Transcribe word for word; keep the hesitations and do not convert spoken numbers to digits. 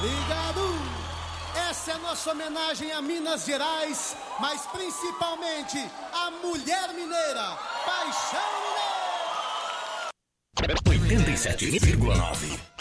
Ligado! Essa é a nossa homenagem a Minas Gerais, mas principalmente a mulher mineira, Paixão Mineira! oitenta e sete vírgula nove